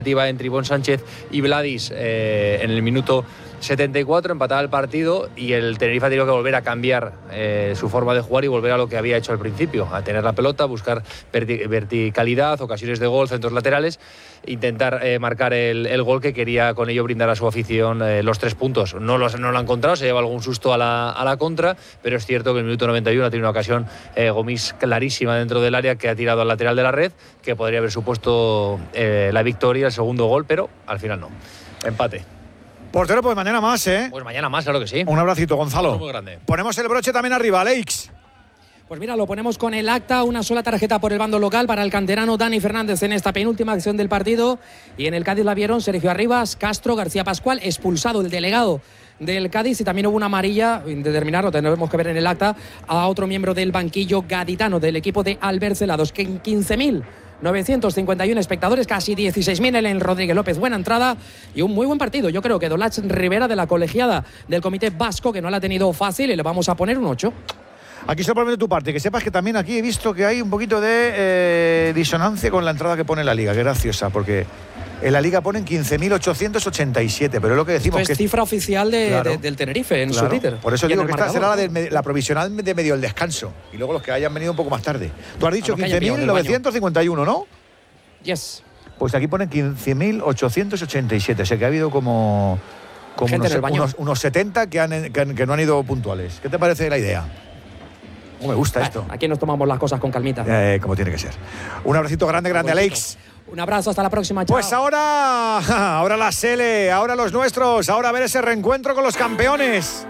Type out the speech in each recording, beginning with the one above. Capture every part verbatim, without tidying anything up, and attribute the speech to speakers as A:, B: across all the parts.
A: entre Ivonne Sánchez y Vladis eh, en el minuto setenta y cuatro, empataba el partido y el Tenerife ha tenido que volver a cambiar eh, su forma de jugar y volver a lo que había hecho al principio, a tener la pelota, buscar verti- verticalidad, ocasiones de gol, centros laterales, intentar eh, marcar el, el gol que quería con ello brindar a su afición eh, los tres puntos. No, los, no lo ha encontrado, se lleva algún susto a la, a la contra, pero es cierto que en el minuto noventa y uno ha tenido una ocasión eh, Gomis clarísima dentro del área que ha tirado al lateral de la red, que podría haber supuesto eh, la victoria, el segundo gol, pero al final no. Empate.
B: Portero, pues mañana más, ¿eh?
A: Pues mañana más, claro que sí.
B: Un abracito, Gonzalo.
A: Muy grande.
B: Ponemos el broche también arriba, Alex.
C: Pues mira, lo ponemos con el acta, una sola tarjeta por el bando local para el canterano Dani Fernández en esta penúltima acción del partido. Y en el Cádiz la vieron Sergio Arribas, Castro, García Pascual, expulsado el delegado del Cádiz, y también hubo una amarilla, indeterminada, lo tendremos que ver en el acta, a otro miembro del banquillo gaditano del equipo de Albert Celados, que en quince mil novecientos cincuenta y uno espectadores, casi dieciséis mil en el Rodríguez López. Buena entrada y un muy buen partido. Yo creo que Dolach Rivera, de la colegiada del Comité Vasco, que no la ha tenido fácil, y le vamos a poner un ocho.
B: Aquí solamente tu parte, que sepas que también aquí he visto que hay un poquito de eh, disonancia con la entrada que pone la Liga, que graciosa, porque en la Liga ponen quince mil ochocientos ochenta y siete, pero es lo que decimos.
C: Esto
B: que
C: es cifra oficial de,
B: claro,
C: de, del Tenerife en
B: claro,
C: su Twitter.
B: Por eso digo que esta
C: marcador,
B: será la, de, la provisional de medio el descanso, y luego los que hayan venido un poco más tarde. Tú has dicho quince mil novecientos cincuenta y uno, ¿no?
C: Yes.
B: Pues aquí ponen quince mil ochocientos ochenta y siete, o sea que ha habido como, como unos, unos, unos setenta que, han, que, han, que no han ido puntuales. ¿Qué te parece la idea? Oh, me gusta
C: bueno,
B: esto.
C: Aquí nos tomamos las cosas con calmita.
B: Eh, como tiene que ser. Un abracito grande, grande, Alex.
C: Un abrazo, hasta la próxima. Chao.
B: Pues ahora, ahora la Sele, ahora los nuestros, ahora a ver ese reencuentro con los campeones.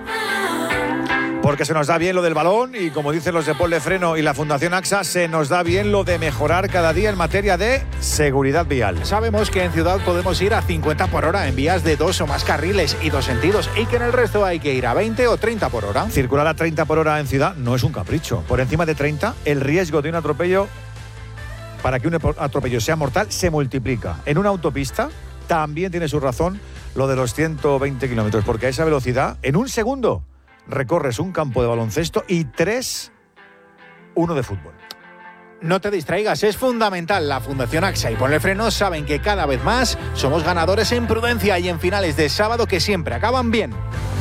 B: Porque se nos da bien lo del balón y, como dicen los de Pol de Freno y la Fundación AXA, se nos da bien lo de mejorar cada día en materia de seguridad vial.
D: Sabemos que en ciudad podemos ir a cincuenta por hora en vías de dos o más carriles y dos sentidos, y que en el resto hay que ir a veinte o treinta por hora.
B: Circular a treinta por hora en ciudad no es un capricho. Por encima de treinta, el riesgo de un atropello, para que un atropello sea mortal, se multiplica. En una autopista también tiene su razón lo de los ciento veinte kilómetros, porque a esa velocidad, en un segundo, recorres un campo de baloncesto y tres, uno de fútbol.
D: No te distraigas, es fundamental. La Fundación AXA y Ponle Freno saben que cada vez más somos ganadores en prudencia y en finales de sábado que siempre acaban bien.